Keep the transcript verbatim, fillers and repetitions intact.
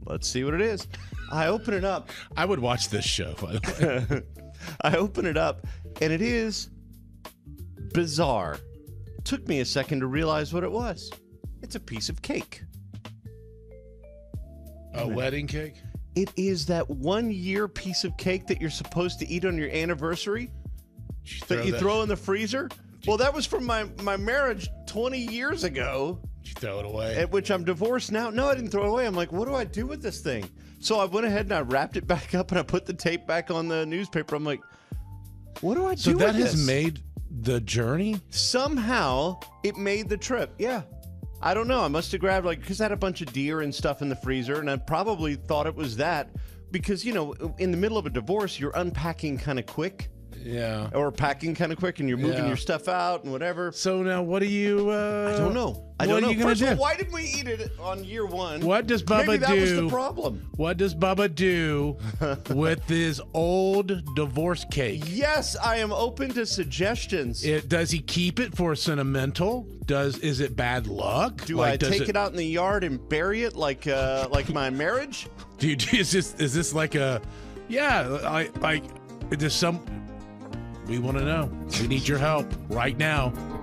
let's see what it is. I open it up. I would watch this show, by the way. I open it up, and it is bizarre. Took me a second to realize what it was. It's a piece of cake. A wedding cake? It is that one-year piece of cake that you're supposed to eat on your anniversary You that you that- throw in the freezer. Well, that was from my, my marriage twenty years ago, Did you throw it away? at which I'm divorced now. No, I didn't throw it away. I'm like, what do I do with this thing? So I went ahead and I wrapped it back up and I put the tape back on the newspaper. I'm like, what do I so do that with has this? made the journey? Somehow it made the trip. Yeah. I don't know. I must have grabbed, like, because I had a bunch of deer and stuff in the freezer, and I probably thought it was that because, you know, in the middle of a divorce, you're unpacking kind of quick. Yeah. Or packing kind of quick, and you're moving Yeah. your stuff out and whatever. So now what do you... Uh, I don't know. I what don't know. are you gonna First of do? all, why didn't we eat it on year one? What does Bubba Maybe that do? was the problem. What does Bubba do with this old divorce cake? Yes, I am open to suggestions. It, does he keep it for sentimental? Does is it bad luck? Do Like, I does take it... out in the yard and bury it like uh, like my marriage? Do you, is this is this like a? Yeah, I like. Is this some? We want to know. We need your help right now.